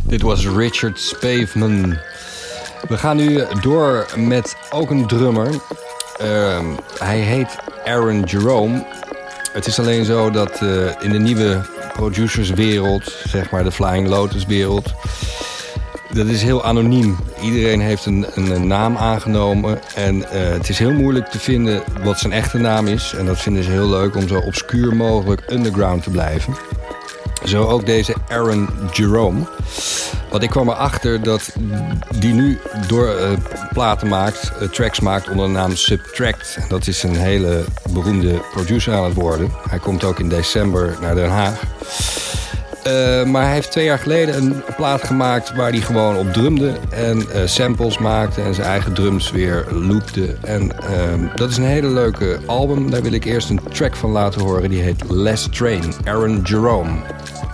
Dit was Richard Spaveman. We gaan nu door met ook een drummer. Hij heet Aaron Jerome. Het is alleen zo dat in de nieuwe producerswereld, zeg maar de Flying Lotus wereld, dat is heel anoniem. Iedereen heeft een naam aangenomen. En het is heel moeilijk te vinden wat zijn echte naam is. En dat vinden ze heel leuk om zo obscuur mogelijk underground te blijven. Zo ook deze Aaron Jerome. Want ik kwam erachter dat die nu door platen maakt, tracks maakt onder de naam Subtract. Dat is een hele beroemde producer aan het worden. Hij komt ook in december naar Den Haag. Maar hij heeft 2 jaar geleden een plaat gemaakt waar hij gewoon op drumde en samples maakte en zijn eigen drums weer loopte. En dat is een hele leuke album. Daar wil ik eerst een track van laten horen. Die heet Less Train, Aaron Jerome.